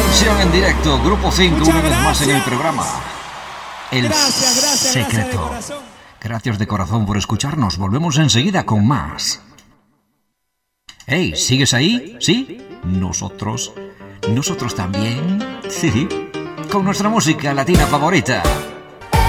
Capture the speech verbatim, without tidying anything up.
Versión en directo, Grupo cinco, una vez más en el programa. El Gracias, gracias, secreto. gracias de corazón. Gracias de corazón por escucharnos. Volvemos enseguida con más. Hey, ¿sigues ahí? ¿Sí? Nosotros. Nosotros también. Sí. Con nuestra música latina favorita.